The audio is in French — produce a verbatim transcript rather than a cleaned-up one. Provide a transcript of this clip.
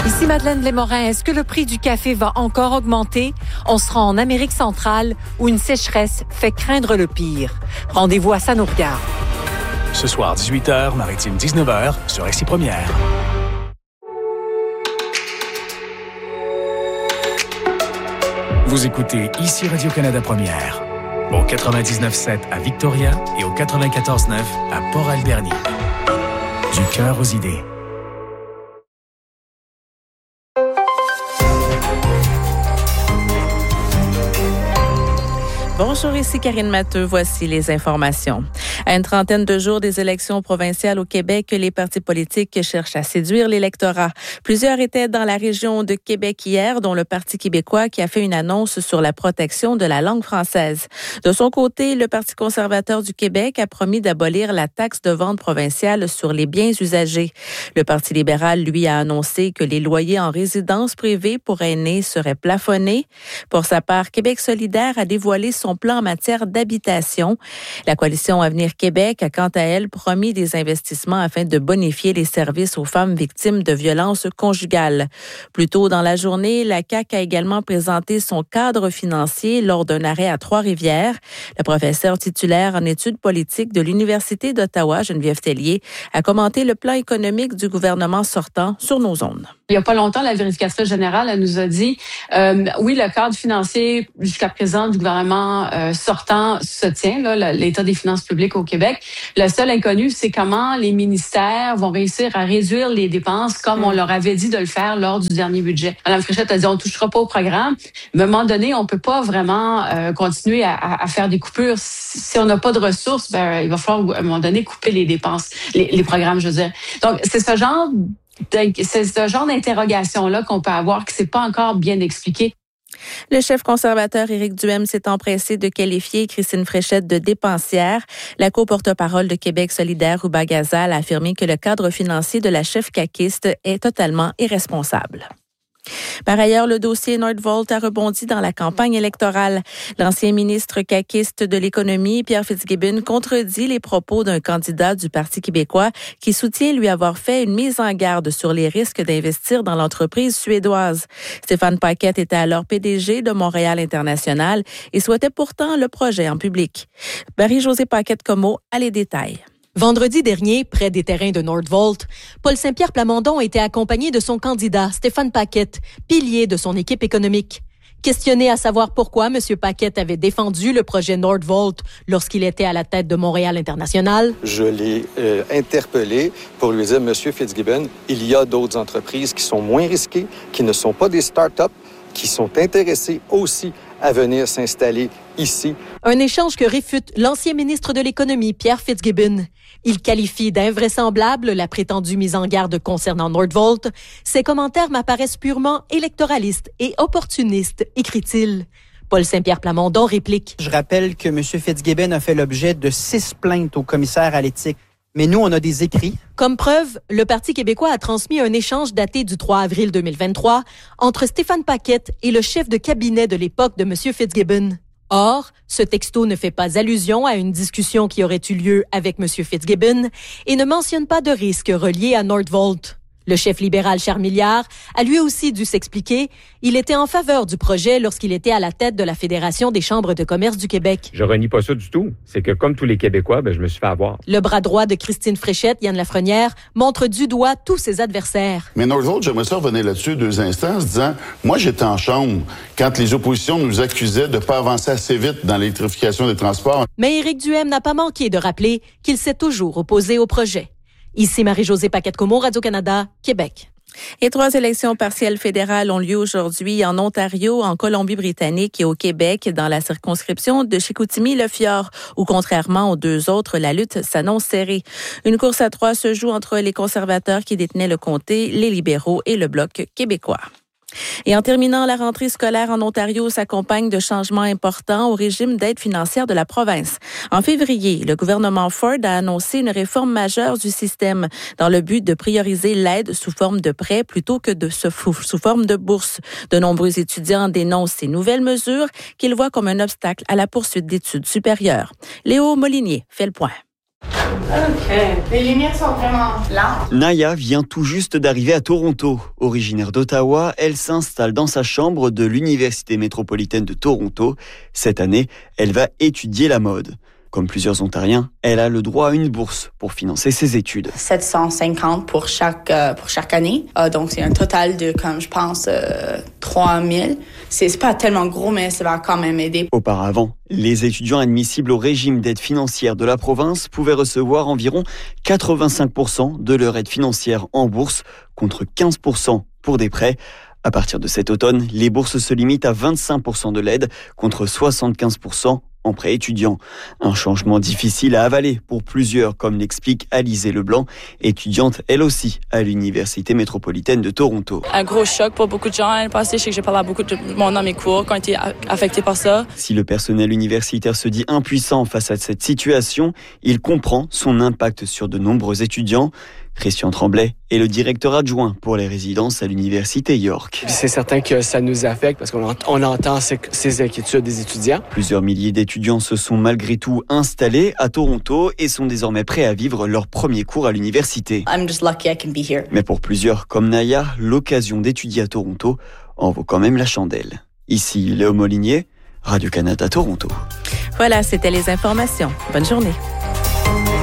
Ici Madeleine Lémorin. Est-ce que le prix du café va encore augmenter? On se rend en Amérique centrale où une sécheresse fait craindre le pire. Rendez-vous à Ça nous regarde. Ce soir, dix-huit heures, Maritime dix-neuf heures, sur Ici Première. Vous écoutez Ici Radio-Canada Première, au quatre-vingt-dix-neuf sept à Victoria et au quatre-vingt-quatorze neuf à Port-Alberni. Du cœur aux idées. Bonjour, ici Karine Matteux. Voici les informations. À une trentaine de jours des élections provinciales au Québec, les partis politiques cherchent à séduire l'électorat. Plusieurs étaient dans la région de Québec hier, dont le Parti québécois qui a fait une annonce sur la protection de la langue française. De son côté, le Parti conservateur du Québec a promis d'abolir la taxe de vente provinciale sur les biens usagés. Le Parti libéral, lui, a annoncé que les loyers en résidence privée pour aînés seraient plafonnés. Pour sa part, Québec solidaire a dévoilé son plan en matière d'habitation. La coalition Avenir Québec a quant à elle promis des investissements afin de bonifier les services aux femmes victimes de violences conjugales. Plus tôt dans la journée, la C A Q a également présenté son cadre financier lors d'un arrêt à Trois-Rivières. La professeure titulaire en études politiques de l'Université d'Ottawa, Geneviève Tellier, a commenté le plan économique du gouvernement sortant sur nos ondes. Il n'y a pas longtemps, la vérificatrice générale elle nous a dit, euh, oui, le cadre financier jusqu'à présent du gouvernement euh, sortant se tient, là, l'état des finances publiques au Québec. Le seul inconnu, c'est comment les ministères vont réussir à réduire les dépenses comme mmh. on leur avait dit de le faire lors du dernier budget. Mme Fréchette a dit, on ne touchera pas au programme. Mais à un moment donné, on ne peut pas vraiment euh, continuer à, à, à faire des coupures. Si on n'a pas de ressources, ben, il va falloir à un moment donné couper les dépenses, les, les programmes, je veux dire. Donc, c'est ce genre C'est ce genre d'interrogation-là qu'on peut avoir, que c'est pas encore bien expliqué. Le chef conservateur Éric Duhaime s'est empressé de qualifier Christine Fréchette de dépensière. La co-porte-parole de Québec solidaire, Rouba Gazal, a affirmé que le cadre financier de la chef caquiste est totalement irresponsable. Par ailleurs, le dossier Nordvolt a rebondi dans la campagne électorale. L'ancien ministre caquiste de l'économie, Pierre Fitzgibbon, contredit les propos d'un candidat du Parti québécois qui soutient lui avoir fait une mise en garde sur les risques d'investir dans l'entreprise suédoise. Stéphane Paquette était alors P D G de Montréal International et souhaitait pourtant le projet en public. Marie-Josée Paquette-Comeau a les détails. Vendredi dernier, près des terrains de Nordvolt, Paul Saint-Pierre Plamondon était accompagné de son candidat, Stéphane Paquette, pilier de son équipe économique. Questionné à savoir pourquoi M. Paquette avait défendu le projet Nordvolt lorsqu'il était à la tête de Montréal International. Je l'ai euh, interpellé pour lui dire, M. Fitzgibbon, il y a d'autres entreprises qui sont moins risquées, qui ne sont pas des start-up, qui sont intéressées aussi à venir s'installer ici. Un échange que réfute l'ancien ministre de l'Économie, Pierre Fitzgibbon. Il qualifie d'invraisemblable la prétendue mise en garde concernant Nordvolt. Ses commentaires m'apparaissent purement électoralistes et opportunistes, écrit-il. Paul Saint-Pierre Plamondon réplique. Je rappelle que M. Fitzgibbon a fait l'objet de six plaintes au commissaire à l'éthique. Mais nous, on a des écrits. Comme preuve, le Parti québécois a transmis un échange daté du trois avril deux mille vingt-trois entre Stéphane Paquette et le chef de cabinet de l'époque de M. Fitzgibbon. Or, ce texto ne fait pas allusion à une discussion qui aurait eu lieu avec M. Fitzgibbon et ne mentionne pas de risques reliés à Nordvolt. Le chef libéral Charles Milliard a lui aussi dû s'expliquer. Il était en faveur du projet lorsqu'il était à la tête de la Fédération des chambres de commerce du Québec. Je renie pas ça du tout. C'est que comme tous les Québécois, ben, je me suis fait avoir. Le bras droit de Christine Fréchette, Yann Lafrenière, montre du doigt tous ses adversaires. Mais Nordvolt, j'aimerais ça revenir là-dessus deux instants en se disant, moi j'étais en chambre quand les oppositions nous accusaient de pas avancer assez vite dans l'électrification des transports. Mais Éric Duhaime n'a pas manqué de rappeler qu'il s'est toujours opposé au projet. Ici Marie-Josée Paquette-Comeau, Radio-Canada, Québec. Et trois élections partielles fédérales ont lieu aujourd'hui en Ontario, en Colombie-Britannique et au Québec, dans la circonscription de Chicoutimi-Le Fjord, où contrairement aux deux autres, la lutte s'annonce serrée. Une course à trois se joue entre les conservateurs qui détenaient le comté, les libéraux et le Bloc québécois. Et en terminant, la rentrée scolaire en Ontario s'accompagne de changements importants au régime d'aide financière de la province. En février, le gouvernement Ford a annoncé une réforme majeure du système dans le but de prioriser l'aide sous forme de prêt plutôt que de sous forme de bourse. De nombreux étudiants dénoncent ces nouvelles mesures qu'ils voient comme un obstacle à la poursuite d'études supérieures. Léo Molinier fait le point. OK. Les lumières sont vraiment lentes. Naya vient tout juste d'arriver à Toronto. Originaire d'Ottawa, elle s'installe dans sa chambre de l'Université métropolitaine de Toronto. Cette année, elle va étudier la mode. Comme plusieurs Ontariens, elle a le droit à une bourse pour financer ses études. sept cent cinquante pour chaque, euh, pour chaque année. Euh, donc, c'est un total de, comme je pense, euh, trois mille. C'est, c'est pas tellement gros, mais ça va quand même aider. Auparavant, les étudiants admissibles au régime d'aide financière de la province pouvaient recevoir environ quatre-vingt-cinq pour cent de leur aide financière en bourse, contre quinze pour cent pour des prêts. À partir de cet automne, les bourses se limitent à vingt-cinq pour cent de l'aide, contre soixante-quinze pour cent en prêt étudiant. Un changement difficile à avaler pour plusieurs, comme l'explique Alizée Leblanc, étudiante elle aussi à l'Université métropolitaine de Toronto. Un gros choc pour beaucoup de gens. L'année passée, je sais que j'ai parlé à beaucoup de monde dans mes cours qui ont été affectés par ça. Si le personnel universitaire se dit impuissant face à cette situation, il comprend son impact sur de nombreux étudiants. Christian Tremblay est le directeur adjoint pour les résidences à l'Université York. C'est certain que ça nous affecte parce qu'on on entend ces, ces inquiétudes des étudiants. Plusieurs milliers d'étudiants se sont malgré tout installés à Toronto et sont désormais prêts à vivre leur premier cours à l'université. I'm just lucky I can be here. Mais pour plusieurs, comme Naya, l'occasion d'étudier à Toronto en vaut quand même la chandelle. Ici, Léo Molinier, Radio-Canada Toronto. Voilà, c'était les informations. Bonne journée.